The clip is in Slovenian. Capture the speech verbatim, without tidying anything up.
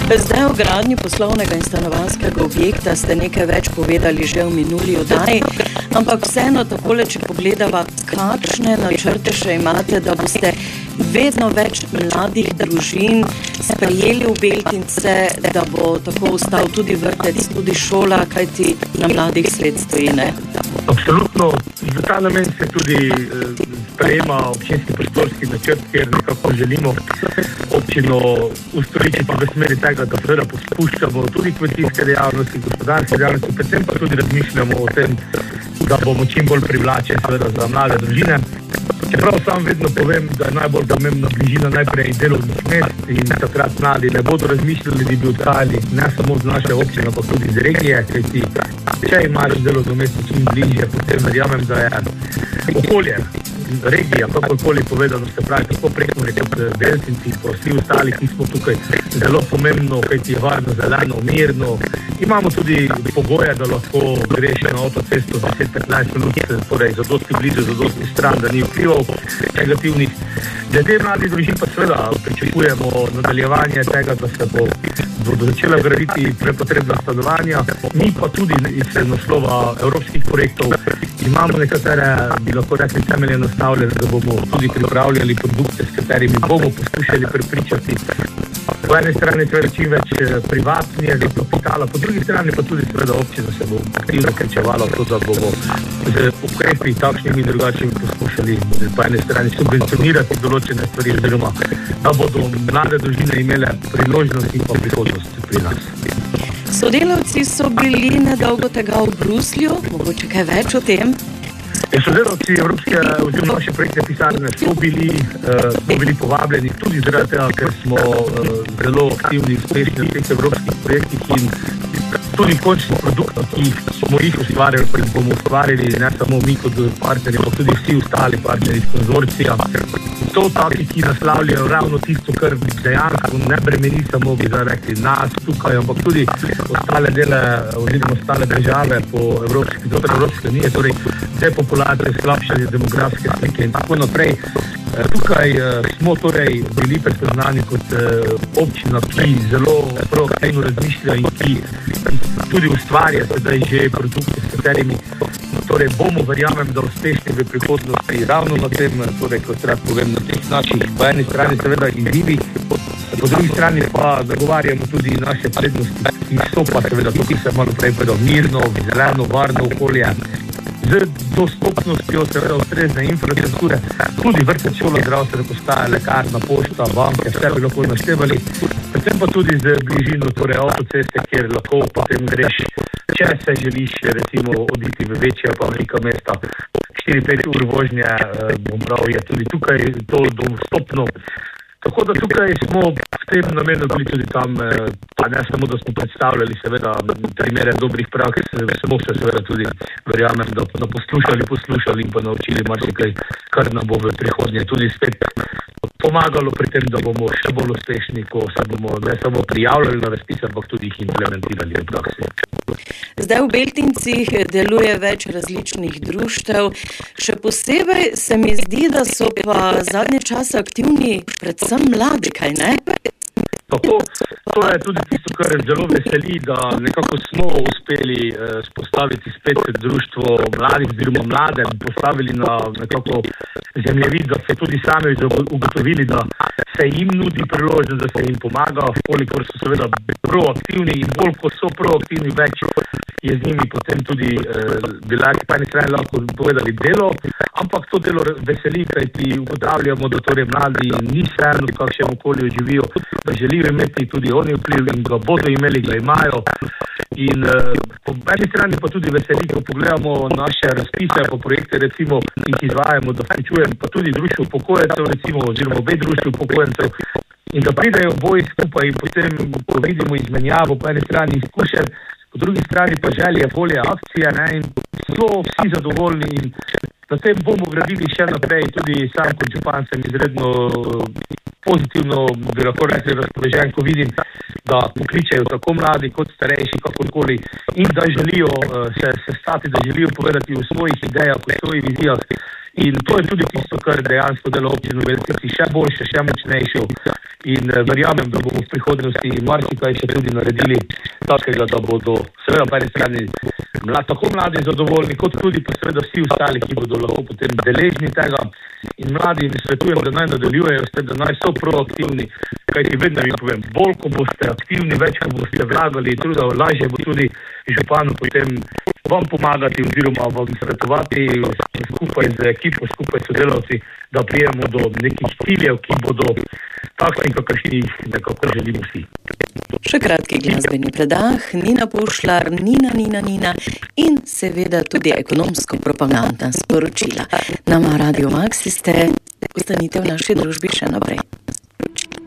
Zdaj o gradnji poslovnega in stanovanjskega objekta ste nekaj več povedali že v minuli oddaji, ampak vseeno takole, če pogledava, kakšne načrte še imate, da boste vedno več mladih družin sprejeli v Beltince, da bo tako ostal tudi vrtec, tudi šola, kajti na mladih sled stoji, ne? Absolutno. Za ta namen se tudi sprejema občinski prostorski načrt, kjer nekako želimo občino ustoličiti v smeri tega, da seveda pospuščamo tudi kmetijske dejavnosti, gospodarske dejavnosti, predvsem pa tudi razmišljamo o tem, da bomo čim bolj privlačeni seveda za mlade družine. Čeprav sam vedno povem, da je najbolj pomembna bližina najprej delovnih mest in takrat mladi ne bodo razmišljali, da bi odhajali ne samo z naše občine, ampak tudi z regije, kajti če imaš delovno mesto čim bližje, potem verjamem, da je okolje, regija, kakorkoli povedano, se pravi, tako Prekmurje kot Beltinci, pa vsi ostali, ki smo tukaj, zelo pomembno, kajti je varno, zeleno, mirno. Imamo tudi pogoje, da lahko greš na avtocesto deset do petnajst minut, torej zadosti blizu, zadosti stran, da ni vplival negativnih. Glede mladih družin pa seveda pričakujemo nadaljevanje tega, da se bo bodo začela graditi prepotrebna stanovanja. Mi pa tudi iz naslova evropskih projektov imamo nekatere, bi lahko rekli, temelje nastavljene, da bomo tudi pripravljali produkte, s katerimi bomo poskušali prepričati po eni strani seveda čim več privatnega kapitala, po drugi strani pa tudi seveda občina se bo aktivno vključevala v to, da bomo z ukrepi takšnimi in drugačnimi poskušali po eni strani subvencionirati določene stvari, oziroma da bodo mlade družine imele priložnost in pa prihodnost pri nas. Sodelavci so bili nedolgo tega v Bruslju, mogoče kaj več o tem? Sodelavci Evropske oziroma naše projektne pisarne so bili, uh, so bili povabljeni tudi zaradi tega, ker smo uh, zelo aktivni in uspešni v teh evropskih projektih in tudi končni produkt, ki smo jih ustvarjali, ki bomo ustvarjali ne samo mi kot partnerji, pa tudi vsi ostali partnerji iz konzorcija. So taki, ki naslavljajo ravno tisto, kar dejansko ne bremeni samo, bi da rekli, nas tukaj, ampak tudi ostale dele oziroma ostale države po Evropski, znotraj Evropske unije, torej depopulacija, slabšanje demografske slike in tako naprej. Tukaj smo torej bili prepoznani kot občina, ki zelo proaktivno razmišlja in ki tudi ustvarja sedaj že produkte, s katerimi torej bomo, verjamem, da uspešni v prihodnosti ravno na tem, torej kot rad povem, na teh naših po eni strani seveda izzivi, po drugi strani pa zagovarjamo tudi naše prednosti, ki so pa seveda to, ki se malo prej povedal, mirno, zeleno, varno okolje, z dostopnostjo seveda ustrezne infrastrukture, tudi vrtec, šola, zdravstvene postaje, lekarna, pošta, banke, vse bi lahko naštevali, predvsem pa tudi z bližino torej avtoceste, kjer lahko potem greš, če se želiš recimo oditi v večja pa velika mesta, štiri pet ur vožnje, bom prav, je tudi tukaj to dostopno. Tako da tukaj smo v tem namenu bili tudi tam, pa ne samo, da smo predstavljali seveda primere dobrih praks, smo se seveda tudi, verjamem, da na poslušali, poslušali in pa naučili marsikaj, kar nam bo v prihodnje tudi spet pomagalo pri tem, da bomo še bolj uspešni, ko se bomo ne samo prijavljali na razpise, ampak tudi jih implementirali v praksi. Zdaj v Beltincih deluje več različnih društev. Še posebej se mi zdi, da so pa zadnje čase aktivni predvsem mladi, kaj ne? Tako, to je tudi tisto, kar zelo veseli, da nekako smo uspeli eh, spostaviti spet društvo mladih, oziroma mlade, postavili na nekako zemljevid, da se tudi sami ugotovili, da se jim nudi priložnost, da se jim pomaga, kolikor so seveda proaktivni in bolj, ko so proaktivni, več je z njimi potem tudi eh, bila, pa eni strani lahko povedali delo, ampak to delo veseli, kajti ugotavljamo, da torej mladi ni vseeno, v kakšnem okolju živijo, da želijo imeti tudi oni vpliv in ga bodo imeli, ga imajo. In uh, po eni strani pa tudi veseli, ko pogledamo naše razpise po projekte, recimo, ki jih izvajamo, da vključujem pa tudi društvo upokojencev, recimo, oziroma obe društvi upokojencev, in da pridejo boji skupaj in potem, ko vidimo izmenjavo, po eni strani izkušen, po drugi strani pa želje, volje, akcije, ne, in so vsi zadovoljni in na tem bomo gradili še naprej, tudi sam kot župan sem izredno pozitivno, bi lahko rekli, razpoložen, ko vidim, da pokličejo tako mladi kot starejši, kakorkoli, in da želijo se sestati, da želijo povedati o svojih idejah, o svojih vizijah. In to je tudi tisto, kar dejansko dela občino Beltinci še boljše, še močnejšo. in verjamem, da bomo v prihodnosti marsikaj še tudi naredili takega, da bodo seveda po eni strani mlad, tako mladi zadovoljni, kot tudi pa seveda vsi ostali, ki bodo lahko potem deležni tega. In mladi jim svetujem, da naj nadaljujejo s tem, da naj so proaktivni, kajti vedno jim povem, bolj ko boste aktivni, več ko boste vlagali, truda, lažje bo tudi županu potem vam pomagati oziroma vam svetovati skupaj z ekipo, skupaj s sodelavci, da prijemo do nekih ciljev, ki bodo takšni, kakršni jih nekako želimo vsi. Še kratki glasbeni predah, Nina Pušlar, Nina, Nina, Nina in seveda tudi ekonomsko propagandna sporočila. Na Radio Maxi ste, ostanite v naši družbi še naprej.